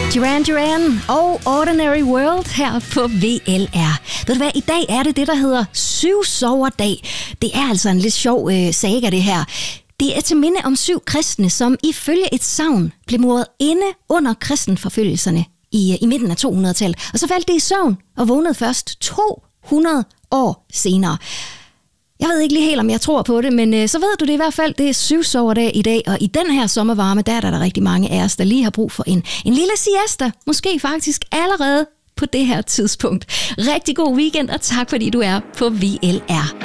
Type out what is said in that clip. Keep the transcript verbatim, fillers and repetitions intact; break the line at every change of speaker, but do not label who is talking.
Duran Duran og Ordinary World her på V L R. Ved du hvad, i dag er det det, der hedder syvsoverdag. Det er altså en lidt sjov øh, saga, det her. Det er til minde om syv kristne, som ifølge et sagn blev muret inde under kristenforfølgelserne i, i midten af to hundrede-tallet. Og så faldt det i søvn og vågnede først to hundrede år senere. Jeg ved ikke lige helt, om jeg tror på det, men øh, så ved du det i hvert fald. Det er syvsoverdag i dag, og i den her sommervarme, der er der, der rigtig mange af os, der lige har brug for en, en lille siesta. Måske faktisk allerede på det her tidspunkt. Rigtig god weekend, og tak fordi du er på V L R.